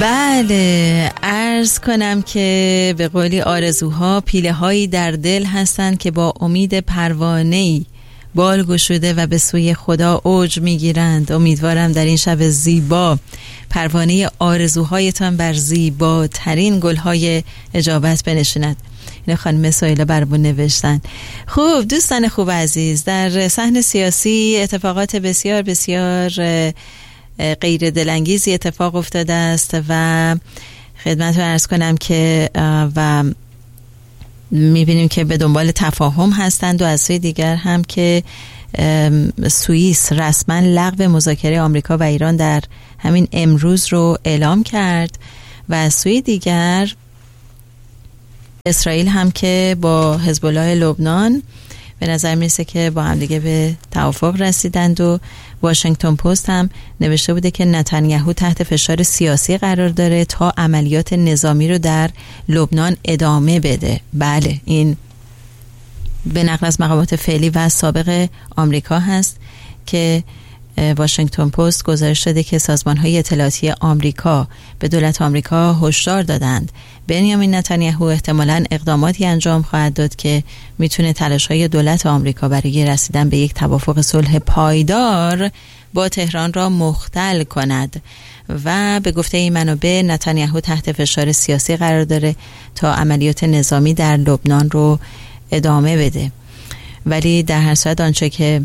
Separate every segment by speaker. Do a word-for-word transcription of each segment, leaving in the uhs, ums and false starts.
Speaker 1: بله، عرض کنم که به قولی آرزوها پیله هایی در دل هستند که با امید پروانه‌ای بال گشوده و به سوی خدا اوج میگیرند. امیدوارم در این شب زیبا پروانه آرزوهایتان بر زیباترین گلهای اجابت بنشیند. اینو خانم سهیلا برامون نوشتن. خوب دوستان خوب عزیز، در صحن سیاسی اتفاقات بسیار بسیار غیر دلانگیزی اتفاق افتاده است و خدمتتون عرض کنم که و میبینیم که به دنبال تفاهم هستند و از سوی دیگر هم که سوئیس رسما لغو مذاکره آمریکا و ایران در همین امروز رو اعلام کرد و از سوی دیگر اسرائیل هم که با حزب الله لبنان به نظر میرسه که با هم دیگه به توافق رسیدند و واشنگتن پست هم نوشته بوده که نتانیاهو تحت فشار سیاسی قرار داره تا عملیات نظامی رو در لبنان ادامه بده. بله، این به نقل از مقامات فعلی و سابق آمریکا هست که واشنگتن پست گزارش داده که سازمان‌های اطلاعاتی آمریکا به دولت آمریکا هشدار دادند بنیامین نتانیاهو احتمالاً اقداماتی انجام خواهد داد که میتونه تلاش‌های دولت آمریکا برای رسیدن به یک توافق صلح پایدار با تهران را مختل کند و به گفته این منابع نتانیاهو تحت فشار سیاسی قرار داره تا عملیات نظامی در لبنان رو ادامه بده. ولی در هر صورت آنچه که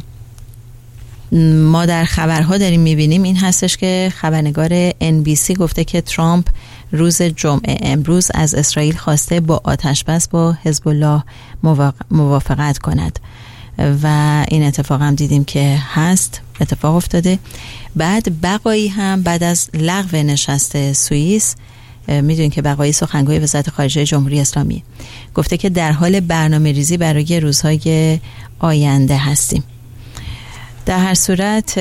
Speaker 1: ما در خبرها داریم میبینیم این هستش که خبرنگار ان بی سی گفته که ترامپ روز جمعه امروز از اسرائیل خواسته با آتشبس با حزب الله موافقت کند و این اتفاق هم دیدیم که هست، اتفاق افتاده. بعد بقایی هم بعد از لغو نشست سوئیس، میدونین که بقایی سخنگوی وزارت خارجه جمهوری اسلامی گفته که در حال برنامه ریزی برای روزهای آینده هستیم. در هر صورت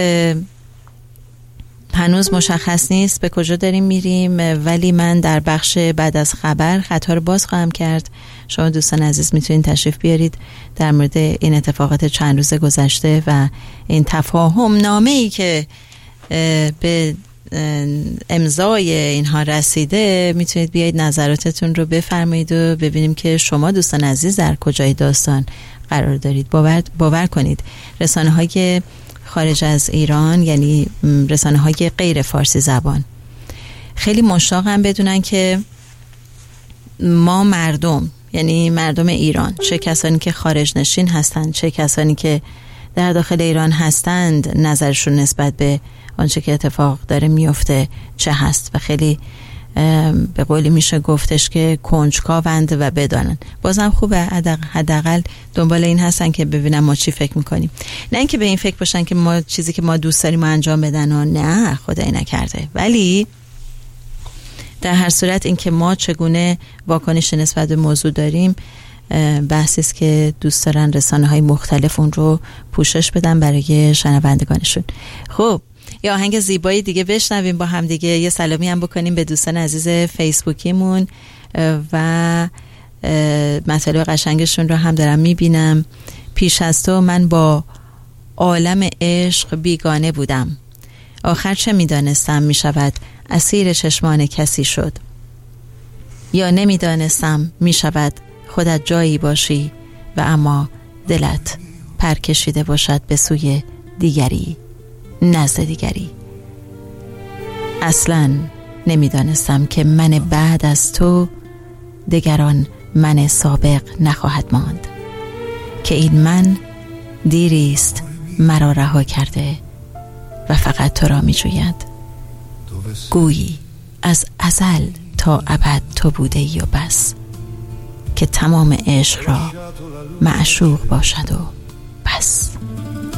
Speaker 1: هنوز مشخص نیست به کجا داریم میریم، ولی من در بخش بعد از خبر خطا رو باز خواهم کرد. شما دوستان عزیز میتونید تشریف بیارید در مورد این اتفاقات چند روز گذشته و این تفاهم نامه‌ای که به امضای اینها رسیده میتونید بیایید نظراتتون رو بفرمایید و ببینیم که شما دوستان عزیز در کجای داستان قرار دارید. باور, باور کنید رسانه های خارج از ایران، یعنی رسانه های غیر فارسی زبان، خیلی مشتاقم بدونن که ما مردم، یعنی مردم ایران، چه کسانی که خارج نشین هستند چه کسانی که در داخل ایران هستند، نظرشون نسبت به آنچه که اتفاق داره میفته چه هست و خیلی به قولی میشه گفتش که کنجکاوند و بدانن. بازم خوبه حداقل دنبال این هستن که ببینن ما چی فکر میکنیم، نه اینکه به این فکر باشن که ما چیزی که ما دوست داریم انجام بدن و نه، خدای نکرده. ولی در هر صورت این که ما چگونه واکنش نسبت به موضوع داریم بحثی است که دوست دارن رسانه های مختلف اون رو پوشش بدن برای شنوندگانشون. خب یه آهنگ زیبایی دیگه بشنویم با هم دیگه، یه سلامی هم بکنیم به دوستان عزیز فیسبوکیمون و مطالب قشنگشون رو هم دارم میبینم. پیش از تو من با عالم عشق بیگانه بودم، آخر چه میدانستم میشود اسیر چشمان کسی شد، یا نمیدانستم میشود خودت جایی باشی و اما دلت پر کشیده باشد به سوی دیگری، نزد دیگری. اصلا نمیدانستم که من بعد از تو دگران من سابق نخواهد ماند، که این من دیریست مرا رها کرده و فقط تو را می جوید. گویی از ازل تا ابد تو بوده ای و بس، که تمام عشق را معشوق باشد و